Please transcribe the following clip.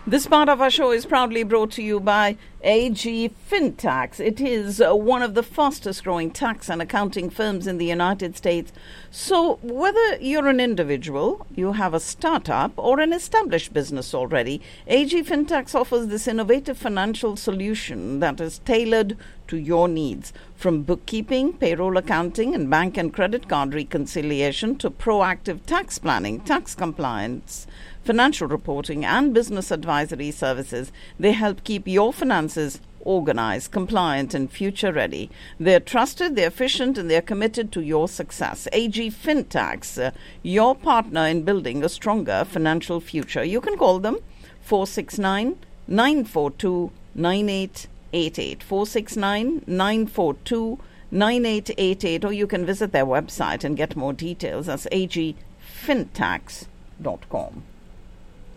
This part of our show is proudly brought to you by AG FinTax. It is one of the fastest growing tax and accounting firms in the United States. So whether you're an individual, you have a startup, or an established business already, AG FinTax offers this innovative financial solution that is tailored to your needs. From bookkeeping, payroll accounting, and bank and credit card reconciliation to proactive tax planning, tax compliance, financial reporting, and business advisory services, they help keep your finances organized, compliant, and future ready. They're trusted, they're efficient, and they're committed to your success. AG FinTax, your partner in building a stronger financial future. You can call them 469-942-9888, 469-942-9888, or you can visit their website and get more details. That's agfintax.com.